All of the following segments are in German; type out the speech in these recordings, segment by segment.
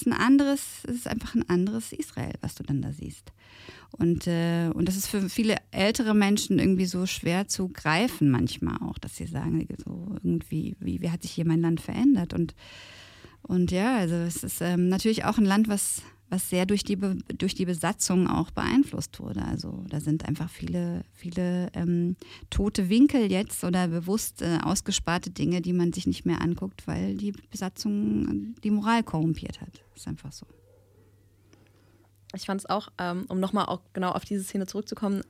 es ist einfach ein anderes Israel, was du dann da siehst. Und das ist für viele ältere Menschen irgendwie so schwer zu greifen manchmal auch, dass sie sagen, so irgendwie, wie hat sich hier mein Land verändert? Und ja, also es ist natürlich auch ein Land, was sehr durch die Besatzung auch beeinflusst wurde. Also da sind einfach viele tote Winkel jetzt oder bewusst ausgesparte Dinge, die man sich nicht mehr anguckt, weil die Besatzung die Moral korrumpiert hat. Das ist einfach so. Ich fand es auch, um nochmal auch genau auf diese Szene zurückzukommen,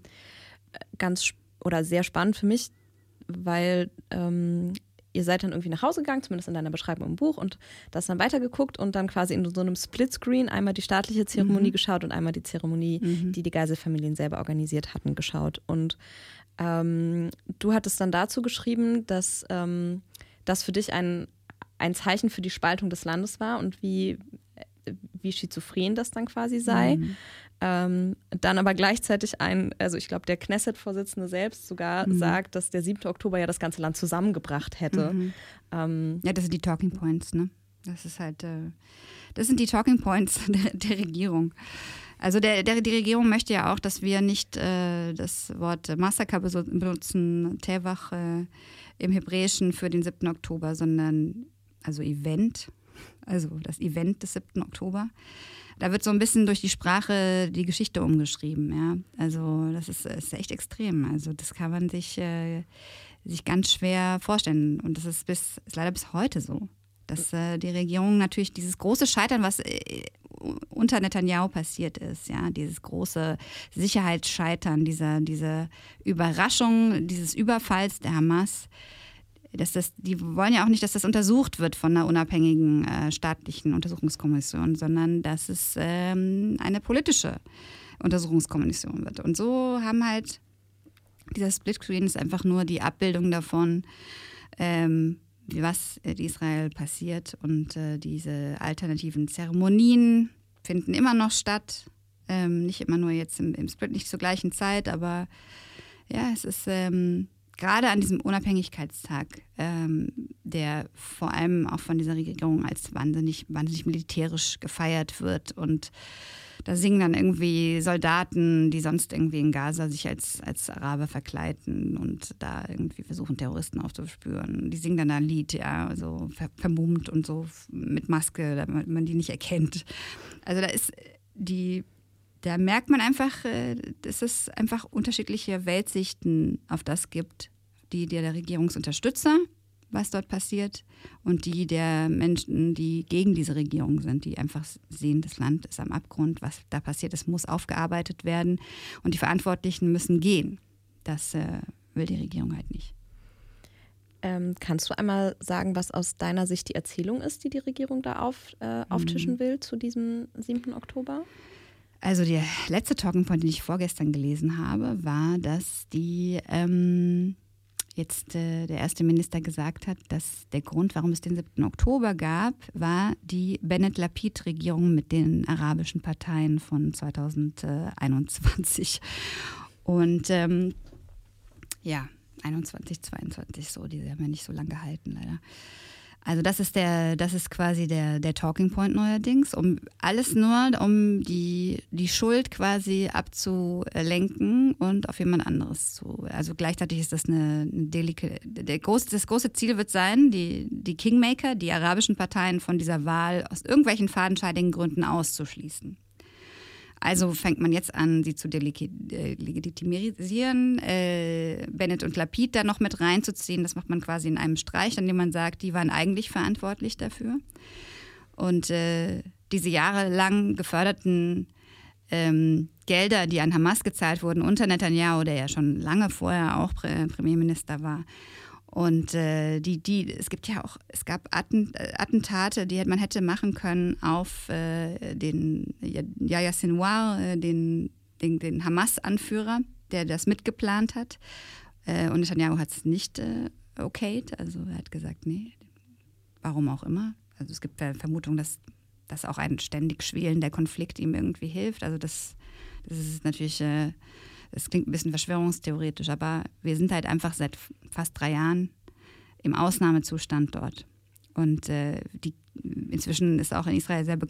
sehr spannend für mich, weil ihr seid dann irgendwie nach Hause gegangen, zumindest in deiner Beschreibung im Buch, und das dann weitergeguckt und dann quasi in so einem Splitscreen einmal die staatliche Zeremonie geschaut und einmal die Zeremonie, die die Geiselfamilien selber organisiert hatten, geschaut. Und du hattest dann dazu geschrieben, dass das für dich ein Zeichen für die Spaltung des Landes war und wie schizophren das dann quasi sei. Dann aber gleichzeitig ich glaube, der Knesset-Vorsitzende selbst sogar sagt, dass der 7. Oktober ja das ganze Land zusammengebracht hätte. Ja, das sind die Talking Points, ne? Das ist halt, das sind die Talking Points der Regierung. Also die Regierung möchte ja auch, dass wir nicht das Wort Massaker benutzen, Tevach im Hebräischen für den 7. Oktober, sondern also Event, also das Event des 7. Oktober. Da wird so ein bisschen durch die Sprache die Geschichte umgeschrieben. Ja? Also das ist echt extrem. Also das kann man sich ganz schwer vorstellen. Und das ist leider bis heute so, dass die Regierung natürlich dieses große Scheitern, was unter Netanyahu passiert ist, ja, dieses große Sicherheitsscheitern, diese Überraschung dieses Überfalls der Hamas, die wollen ja auch nicht, dass das untersucht wird von einer unabhängigen staatlichen Untersuchungskommission, sondern dass es eine politische Untersuchungskommission wird. Und so haben halt, dieser Splitscreen ist einfach nur die Abbildung davon, was in Israel passiert. Und diese alternativen Zeremonien finden immer noch statt. Nicht immer nur jetzt im Split, nicht zur gleichen Zeit, aber ja, es ist gerade an diesem Unabhängigkeitstag, der vor allem auch von dieser Regierung als wahnsinnig militärisch gefeiert wird. Und da singen dann irgendwie Soldaten, die sonst irgendwie in Gaza sich als Araber verkleiden und da irgendwie versuchen, Terroristen aufzuspüren. Die singen dann ein Lied, ja, also vermummt und so mit Maske, damit man die nicht erkennt. Also da merkt man einfach, dass es einfach unterschiedliche Weltsichten auf das gibt, die der Regierungsunterstützer, was dort passiert, und die der Menschen, die gegen diese Regierung sind, die einfach sehen, das Land ist am Abgrund, was da passiert ist, muss aufgearbeitet werden und die Verantwortlichen müssen gehen. Das will die Regierung halt nicht. Kannst du einmal sagen, was aus deiner Sicht die Erzählung ist, die Regierung da auftischen will zu diesem 7. Oktober? Also der letzte Talking Point, den ich vorgestern gelesen habe, war, dass der erste Minister gesagt hat, dass der Grund, warum es den 7. Oktober gab, war die Bennett-Lapid-Regierung mit den arabischen Parteien von 2021. Und 21, 22, so, die haben ja nicht so lange gehalten, leider. Also das ist quasi der Talking Point neuerdings, um die Schuld quasi abzulenken und auf jemand anderes zu. Also gleichzeitig ist das das große Ziel wird sein, die Kingmaker, die arabischen Parteien von dieser Wahl aus irgendwelchen fadenscheidigen Gründen auszuschließen. Also fängt man jetzt an, sie zu legitimisieren, Bennett und Lapid da noch mit reinzuziehen. Das macht man quasi in einem Streich, indem man sagt, die waren eigentlich verantwortlich dafür. Und diese jahrelang geförderten Gelder, die an Hamas gezahlt wurden, unter Netanyahu, der ja schon lange vorher auch Premierminister war. Und es gab Attentate, die man hätte machen können auf den Yahya Sinwar, den Hamas-Anführer, der das mitgeplant hat. Und Netanyahu hat es nicht okayt. Also er hat gesagt, nee, warum auch immer. Also es gibt Vermutungen, dass auch ein ständig schwelender Konflikt ihm irgendwie hilft. Also das ist natürlich... Das klingt ein bisschen verschwörungstheoretisch, aber wir sind halt einfach seit fast 3 Jahren im Ausnahmezustand dort. Und inzwischen ist auch in Israel sehr